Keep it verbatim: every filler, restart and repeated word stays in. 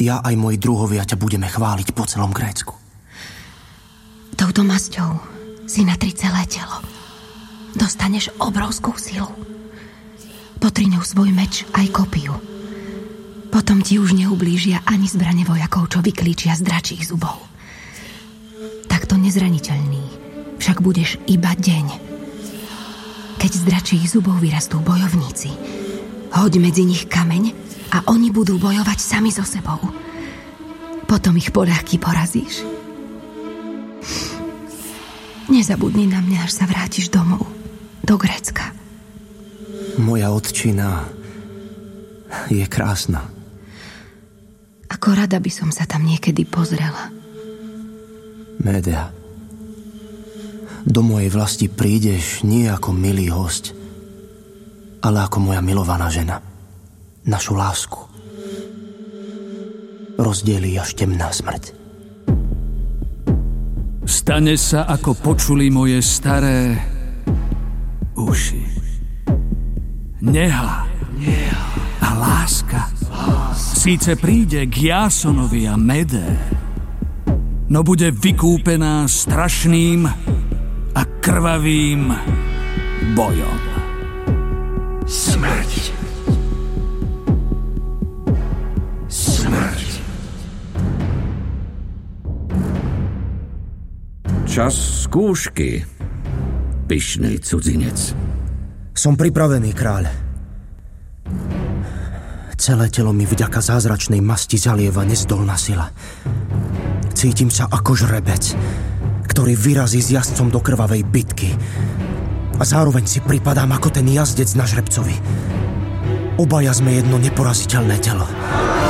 Ja aj moji druhovia ťa budeme chváliť po celom Grécku. Touto masťou si natri celé telo. Dostaneš obrovskú silu. Potri ňou svoj meč aj kopiu. Potom ti už neublížia ani zbrane vojakov, čo vyklíčia z dračích zubov. Takto nezraniteľný však budeš iba deň. Keď z dračích zubov vyrastú bojovníci, hoď medzi nich kameň a oni budú bojovať sami so sebou. Potom ich poľahky porazíš. Nezabudni na mňa, až sa vrátiš domov, do Grécka. Moja otčina je krásna. Ako rada by som sa tam niekedy pozrela. Médea, do mojej vlasti prídeš nie ako milý hosť, ale ako moja milovaná žena. Našu lásku rozdielí až temná smrť. Stane sa, ako počuli moje staré uši. Neha a láska síce príde k Jásonovi a Medé, no bude vykúpená strašným a krvavým bojom. Smrť. Čas skúšky, pyšný cudzinec. Som pripravený, kráľ. Celé telo mi vďaka zázračnej masti zalieva nezdolná sila. Cítim sa ako žrebec, ktorý vyrazí s jazdcom do krvavej bitky. A zároveň si pripadám ako ten jazdec na žrebcovi. Obaja sme jedno neporaziteľné telo.